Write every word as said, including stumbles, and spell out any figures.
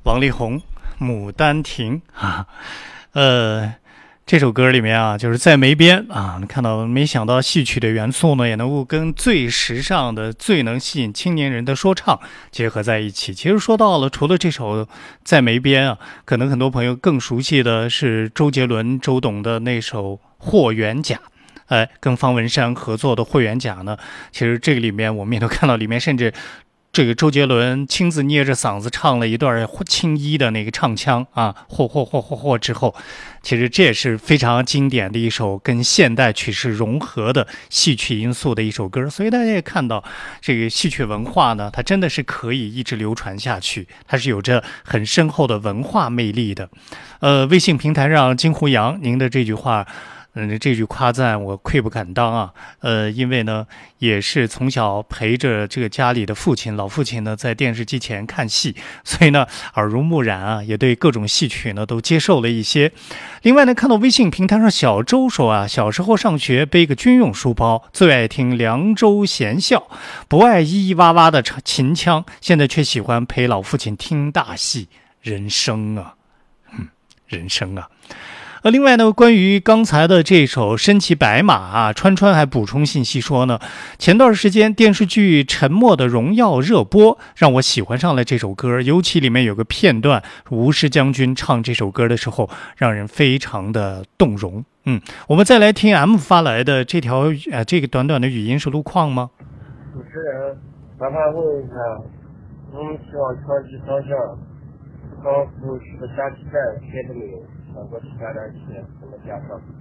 王力宏《牡丹亭》啊，呃，这首歌里面啊，就是在梅边啊，看到没想到戏曲的元素呢，也能够跟最时尚的、最能吸引青年人的说唱结合在一起。其实说到了，除了这首《在梅边》啊，可能很多朋友更熟悉的是周杰伦、周董的那首《霍元甲》。哎，跟方文山合作的《霍元甲》呢，其实这个里面我们也都看到，里面甚至这个周杰伦亲自捏着嗓子唱了一段青衣的那个唱腔啊，霍霍霍霍霍之后，其实这也是非常经典的一首跟现代曲式融合的戏曲因素的一首歌。所以大家也看到，这个戏曲文化呢，它真的是可以一直流传下去，它是有着很深厚的文化魅力的。呃，微信平台上金胡杨，您的这句话。嗯，这句夸赞我愧不敢当啊。呃，因为呢，也是从小陪着这个家里的父亲，老父亲呢，在电视机前看戏，所以呢，耳濡目染啊，也对各种戏曲呢都接受了一些。另外呢，看到微信平台上小周说啊，小时候上学背个军用书包，最爱听凉州闲笑，不爱咿咿哇哇的秦腔，现在却喜欢陪老父亲听大戏。人生啊，嗯，人生啊。呃，另外呢，关于刚才的这首《身骑白马》啊，川川还补充信息说呢，前段时间电视剧《沉默的荣耀》热播，让我喜欢上了这首歌，尤其里面有个片段，吴师将军唱这首歌的时候，让人非常的动容。嗯，我们再来听 M 发来的这条呃这个短短的语音是路况吗？ 主持人，麻烦问一下，我们前往川崎方向，高速是下期站贴着你。想过其他的一些什么加上？